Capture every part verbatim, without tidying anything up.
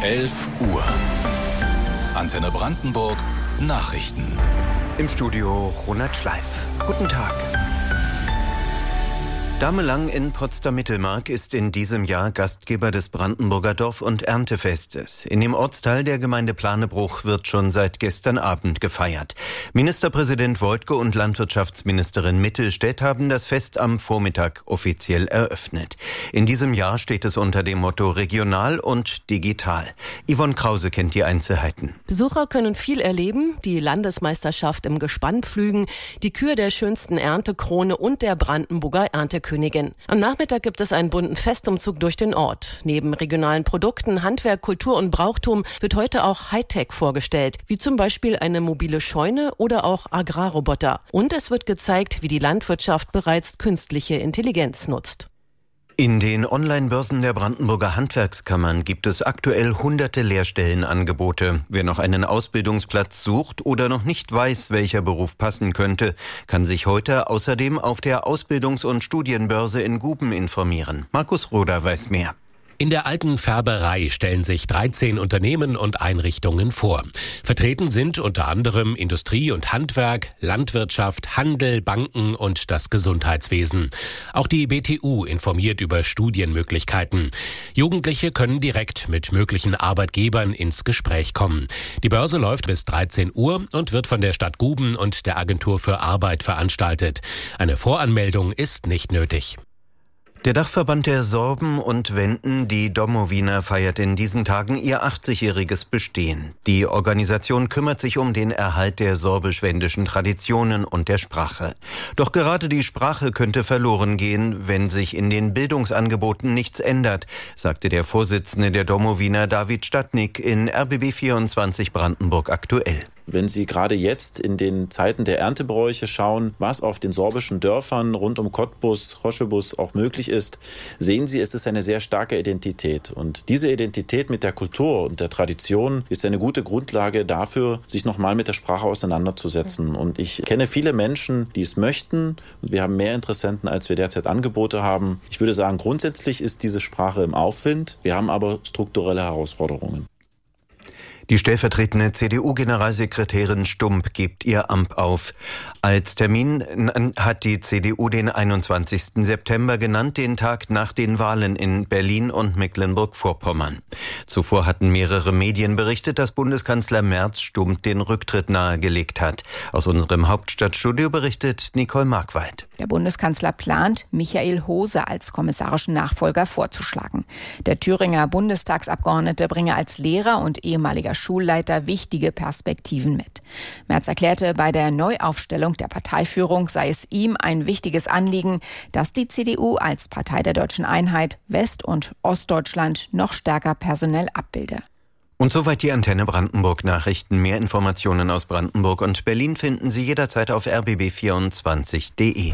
elf Uhr. Antenne Brandenburg Nachrichten. Im Studio Ronald Schleif. Guten Tag. Damelang in Potsdam-Mittelmark ist in diesem Jahr Gastgeber des Brandenburger Dorf- und Erntefestes. In dem Ortsteil der Gemeinde Planebruch wird schon seit gestern Abend gefeiert. Ministerpräsident Woidke und Landwirtschaftsministerin Mittelstädt haben das Fest am Vormittag offiziell eröffnet. In diesem Jahr steht es unter dem Motto regional und digital. Yvonne Krause kennt die Einzelheiten. Besucher können viel erleben, die Landesmeisterschaft im Gespannpflügen, die Kür der schönsten Erntekrone und der Brandenburger Erntekönigin. Am Nachmittag gibt es einen bunten Festumzug durch den Ort. Neben regionalen Produkten, Handwerk, Kultur und Brauchtum wird heute auch Hightech vorgestellt, wie zum Beispiel eine mobile Scheune oder auch Agrarroboter. Und es wird gezeigt, wie die Landwirtschaft bereits künstliche Intelligenz nutzt. In den Online-Börsen der Brandenburger Handwerkskammern gibt es aktuell hunderte Lehrstellenangebote. Wer noch einen Ausbildungsplatz sucht oder noch nicht weiß, welcher Beruf passen könnte, kann sich heute außerdem auf der Ausbildungs- und Studienbörse in Guben informieren. Markus Roder weiß mehr. In der alten Färberei stellen sich dreizehn Unternehmen und Einrichtungen vor. Vertreten sind unter anderem Industrie und Handwerk, Landwirtschaft, Handel, Banken und das Gesundheitswesen. Auch die B T U informiert über Studienmöglichkeiten. Jugendliche können direkt mit möglichen Arbeitgebern ins Gespräch kommen. Die Börse läuft bis dreizehn Uhr und wird von der Stadt Guben und der Agentur für Arbeit veranstaltet. Eine Voranmeldung ist nicht nötig. Der Dachverband der Sorben und Wenden, die Domowiner, feiert in diesen Tagen ihr achtzigjähriges Bestehen. Die Organisation kümmert sich um den Erhalt der sorbisch-wendischen Traditionen und der Sprache. Doch gerade die Sprache könnte verloren gehen, wenn sich in den Bildungsangeboten nichts ändert, sagte der Vorsitzende der Domowiner David Stadnik in R B B vierundzwanzig Brandenburg aktuell. Wenn Sie gerade jetzt in den Zeiten der Erntebräuche schauen, was auf den sorbischen Dörfern rund um Cottbus, Roschebus auch möglich ist, sehen Sie, es ist eine sehr starke Identität. Und diese Identität mit der Kultur und der Tradition ist eine gute Grundlage dafür, sich nochmal mit der Sprache auseinanderzusetzen. Und ich kenne viele Menschen, die es möchten. Und wir haben mehr Interessenten, als wir derzeit Angebote haben. Ich würde sagen, grundsätzlich ist diese Sprache im Aufwind. Wir haben aber strukturelle Herausforderungen. Die stellvertretende C D U-Generalsekretärin Stump gibt ihr Amt auf. Als Termin hat die C D U den einundzwanzigsten September genannt, den Tag nach den Wahlen in Berlin und Mecklenburg-Vorpommern. Zuvor hatten mehrere Medien berichtet, dass Bundeskanzler Merz Stump den Rücktritt nahegelegt hat. Aus unserem Hauptstadtstudio berichtet Nicole Markwald. Der Bundeskanzler plant, Michael Hose als kommissarischen Nachfolger vorzuschlagen. Der Thüringer Bundestagsabgeordnete bringe als Lehrer und ehemaliger Schulleiter wichtige Perspektiven mit. Merz erklärte, bei der Neuaufstellung der Parteiführung sei es ihm ein wichtiges Anliegen, dass die C D U als Partei der deutschen Einheit West- und Ostdeutschland noch stärker personell abbilde. Und soweit die Antenne Brandenburg Nachrichten. Mehr Informationen aus Brandenburg und Berlin finden Sie jederzeit auf r b b vierundzwanzig punkt d e.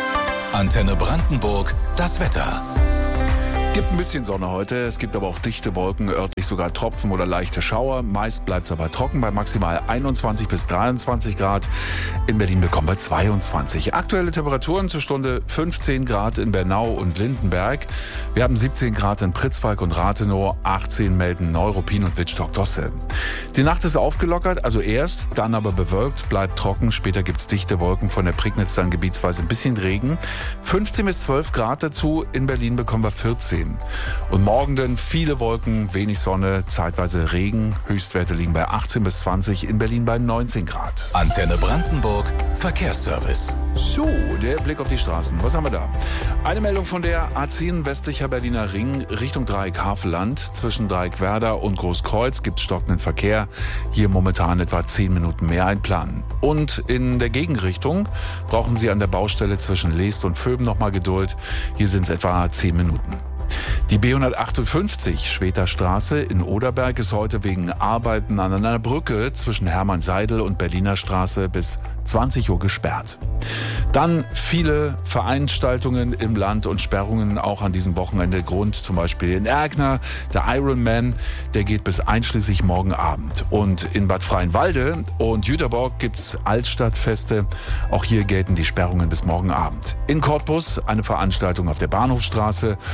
Antenne Brandenburg, das Wetter. Gibt ein bisschen Sonne heute, es gibt aber auch dichte Wolken, örtlich sogar Tropfen oder leichte Schauer. Meist bleibt es aber trocken bei maximal einundzwanzig bis dreiundzwanzig Grad. In Berlin bekommen wir zweiundzwanzig. Aktuelle Temperaturen zur Stunde fünfzehn Grad in Bernau und Lindenberg. Wir haben siebzehn Grad in Pritzwalk und Rathenow, achtzehn melden Neuruppin und Wittstock-Dosse. Die Nacht ist aufgelockert, also erst, dann aber bewölkt, bleibt trocken. Später gibt es dichte Wolken, von der Prignitz dann gebietsweise ein bisschen Regen. fünfzehn bis zwölf Grad dazu, in Berlin bekommen wir vierzehn. Und morgen dann viele Wolken, wenig Sonne, zeitweise Regen. Höchstwerte liegen bei achtzehn bis zwanzig, in Berlin bei neunzehn Grad. Antenne Brandenburg, Verkehrsservice. So, der Blick auf die Straßen. Was haben wir da? Eine Meldung von der A zehn westlicher Berliner Ring Richtung Dreieck Havelland. Zwischen Dreieck Werder und Großkreuz gibt es stockenden Verkehr. Hier momentan etwa zehn Minuten mehr einplanen. Und in der Gegenrichtung brauchen Sie an der Baustelle zwischen Leest und Vöben nochmal Geduld. Hier sind es etwa zehn Minuten. Die B hundertachtundfünfzig Schweter Straße in Oderberg ist heute wegen Arbeiten an einer Brücke zwischen Hermann-Seidel und Berliner Straße bis zwanzig Uhr gesperrt. Dann viele Veranstaltungen im Land und Sperrungen auch an diesem Wochenende. Grund zum Beispiel in Erkner, der Ironman, der geht bis einschließlich morgen Abend. Und in Bad Freienwalde und Jüterborg gibt's Altstadtfeste. Auch hier gelten die Sperrungen bis morgen Abend. In Cottbus eine Veranstaltung auf der Bahnhofstraße und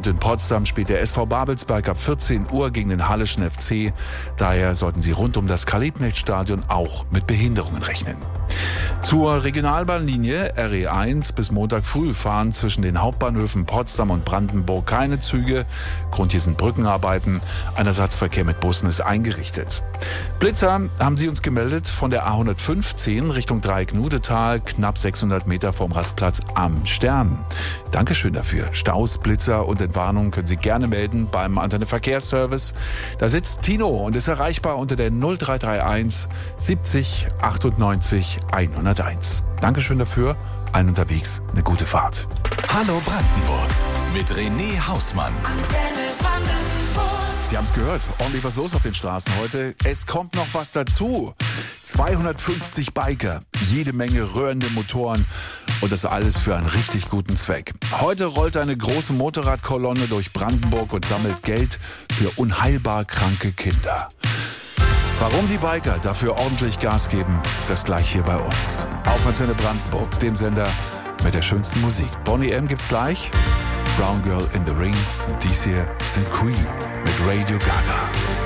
Und in Potsdam spielt der S V Babelsberg ab vierzehn Uhr gegen den Halleschen F C. Daher sollten Sie rund um das Karl-Liebknecht-Stadion auch mit Behinderungen rechnen. Zur Regionalbahnlinie R E eins bis Montag früh fahren zwischen den Hauptbahnhöfen Potsdam und Brandenburg keine Züge. Grund hier sind Brückenarbeiten. Ein Ersatzverkehr mit Bussen ist eingerichtet. Blitzer haben Sie uns gemeldet von der A hundertfünfzehn Richtung Dreieck-Nudetal, knapp sechshundert Meter vom Rastplatz am Stern. Dankeschön dafür. Staus, Blitzer und Entwarnungen können Sie gerne melden beim Antenne Verkehrsservice. Da sitzt Tino und ist erreichbar unter der null drei drei eins siebzig achtundneunzig hunderteins. Dankeschön dafür. Allen unterwegs eine gute Fahrt. Hallo Brandenburg mit René Hausmann. Antenne Brandenburg. Sie haben es gehört, ordentlich was los auf den Straßen heute. Es kommt noch was dazu. zweihundertfünfzig Biker, jede Menge röhrende Motoren und das alles für einen richtig guten Zweck. Heute rollt eine große Motorradkolonne durch Brandenburg und sammelt Geld für unheilbar kranke Kinder. Warum die Biker dafür ordentlich Gas geben, das gleich hier bei uns. Auf Antenne Brandenburg, dem Sender mit der schönsten Musik. Boney M. gibt's gleich. Brown Girl in the Ring und dies hier sind Queen mit Radio Gaga.